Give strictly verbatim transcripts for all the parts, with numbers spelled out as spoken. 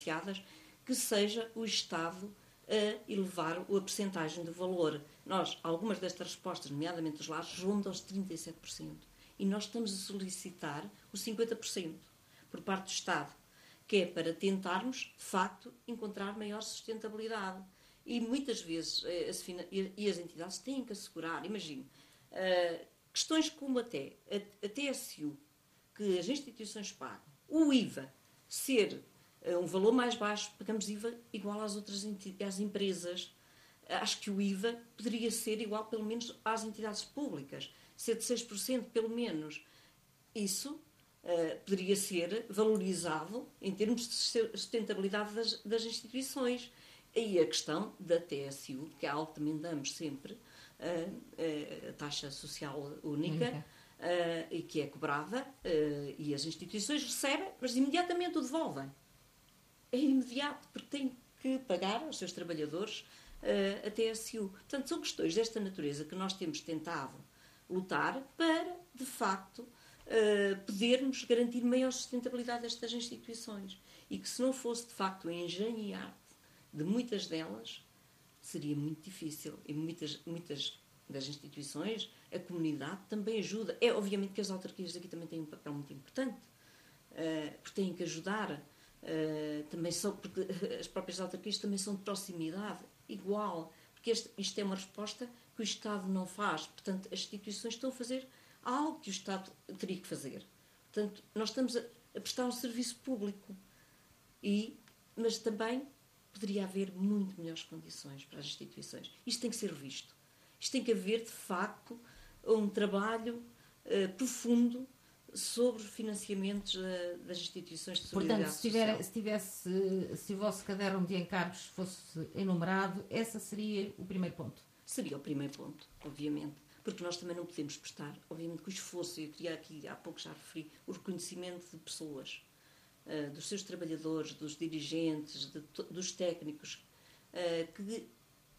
que seja o Estado a elevar a percentagem de valor. Nós, algumas destas respostas, nomeadamente os lares, rondam os trinta e sete por cento. E nós estamos a solicitar os cinquenta por cento por parte do Estado, que é para tentarmos, de facto, encontrar maior sustentabilidade. E muitas vezes, as, e as entidades têm que assegurar, imagino, uh, questões como até a, a T S U, que as instituições pagam, o I V A, ser um valor mais baixo, pagamos I V A igual às outras às empresas. Acho que o I V A poderia ser igual, pelo menos, às entidades públicas, ser de seis por cento, pelo menos. Isso uh, poderia ser valorizado em termos de sustentabilidade das, das instituições. E a questão da T S U, que é algo que também damos sempre, uh, uh, a taxa social única, única. Uh, e que é cobrada, uh, e as instituições recebem, mas imediatamente o devolvem. É imediato, porque têm que pagar aos seus trabalhadores uh, a T S U. Portanto, são questões desta natureza que nós temos tentado lutar para, de facto, uh, podermos garantir maior sustentabilidade destas instituições. E que, se não fosse, de facto, a engenho e arte de muitas delas, seria muito difícil. E muitas, muitas das instituições, a comunidade também ajuda. É, obviamente, que as autarquias aqui também têm um papel muito importante, uh, porque têm que ajudar. Uh, também são, porque as próprias autarquias também são de proximidade, igual, porque este, isto é uma resposta que o Estado não faz. Portanto, as instituições estão a fazer algo que o Estado teria que fazer. Portanto, nós estamos a, a prestar um serviço público, e, mas também poderia haver muito melhores condições para as instituições. Isto tem que ser visto. Isto tem que haver, de facto, um trabalho uh, profundo sobre financiamentos uh, das instituições de solidariedade. Portanto, se, tiver, se tivesse, se o vosso caderno de encargos fosse enumerado, esse seria o primeiro ponto? Seria o primeiro ponto, obviamente. Porque nós também não podemos prestar, obviamente, que o esforço, eu queria aqui, há pouco já referi, o reconhecimento de pessoas, uh, dos seus trabalhadores, dos dirigentes, de, dos técnicos, uh, que uh,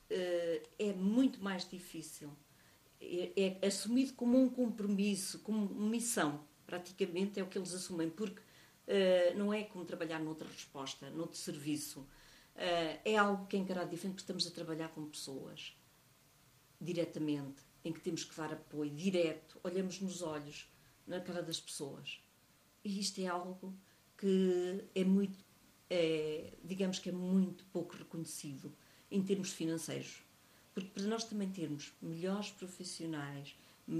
é muito mais difícil. É, é assumido como um compromisso, como uma missão. Praticamente é o que eles assumem, porque uh, não é como trabalhar noutra resposta, noutro serviço. Uh, é algo que é encarado diferente, porque estamos a trabalhar com pessoas, diretamente, em que temos que dar apoio direto, olhamos nos olhos, na cara das pessoas. E isto é algo que é muito, é, digamos que é muito pouco reconhecido em termos financeiros. Porque para nós também termos melhores profissionais,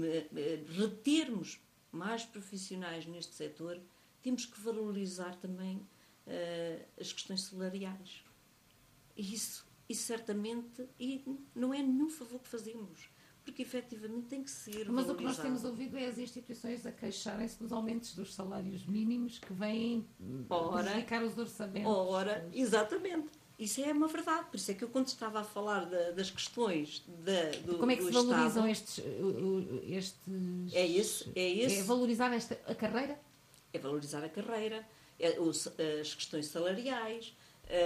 retermos mais profissionais neste setor, temos que valorizar também uh, as questões salariais. E isso, isso certamente e não é nenhum favor que fazemos, porque efetivamente tem que ser Mas valorizado. O que nós temos ouvido é as instituições a queixarem-se dos aumentos dos salários mínimos que vêm prejudicar os orçamentos. Ora, exatamente. Isso é uma verdade, por isso é que eu, quando estava a falar da, das questões da, do Como é que do se valorizam Estado, estes, estes... É esse, é esse. É valorizar esta, a carreira? É valorizar a carreira, é os, as questões salariais,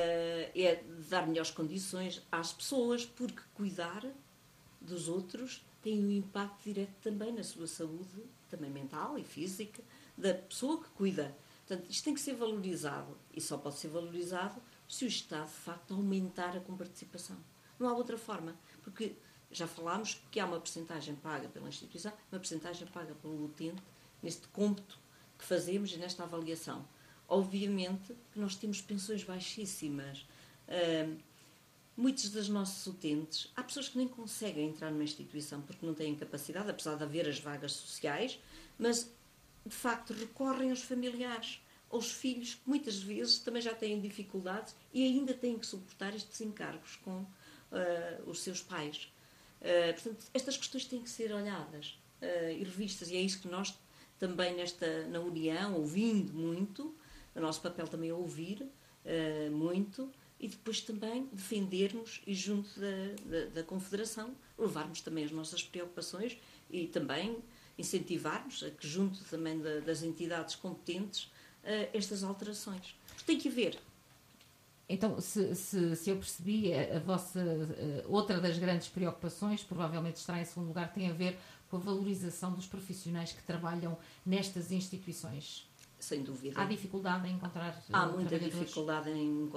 é dar melhores condições às pessoas, porque cuidar dos outros tem um impacto direto também na sua saúde, também mental e física, da pessoa que cuida. Portanto, isto tem que ser valorizado, e só pode ser valorizado se o Estado, de facto, aumentar a comparticipação. Não há outra forma, porque já falámos que há uma percentagem paga pela instituição, uma percentagem paga pelo utente, neste cômputo que fazemos e nesta avaliação. Obviamente que nós temos pensões baixíssimas. Uh, muitos dos nossos utentes, há pessoas que nem conseguem entrar numa instituição porque não têm capacidade, apesar de haver as vagas sociais, mas, de facto, recorrem aos familiares, aos filhos, que muitas vezes também já têm dificuldades e ainda têm que suportar estes encargos com uh, os seus pais. Uh, portanto, estas questões têm que ser olhadas uh, e revistas, e é isso que nós também nesta, na União, ouvindo muito, o nosso papel também é ouvir uh, muito, e depois também defendermos e junto da, da, da Confederação levarmos também as nossas preocupações e também incentivarmos a que junto também da, das entidades competentes estas alterações. Tem que haver. Então, se, se, se eu percebi, a, a vossa a, outra das grandes preocupações, provavelmente estará em segundo lugar, tem a ver com a valorização dos profissionais que trabalham nestas instituições. sem dúvida. Há dificuldade em encontrar Há muita trabalhadores? dificuldade em